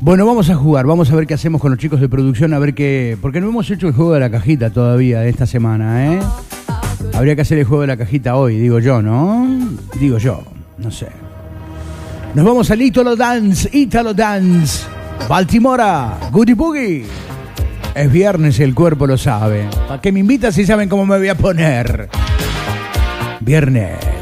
Bueno, vamos a jugar, vamos a ver qué hacemos con los chicos de producción, a ver qué... Porque no hemos hecho el juego de la cajita todavía esta semana, ¿eh? Habría que hacer el juego de la cajita hoy, digo yo, ¿no? Digo yo, no sé. Nos vamos al Italo Dance, Baltimora, Goody Boogie. Es viernes y el cuerpo lo sabe. ¿Para qué me invitas si saben cómo me voy a poner? Viernes.